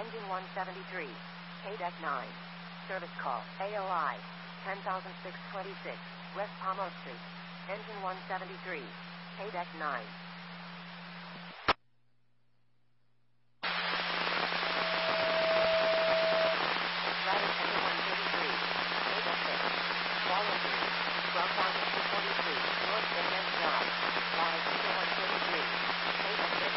Engine 173. KDEC 9. Service call. AOI. 10,626. West Palmo Street. Engine 173. KDEC 9. Router Engine 133. KDEC 6. Wallow Street. 12,243. North Van Ness Drive. Router Engine 133. KDEC 6.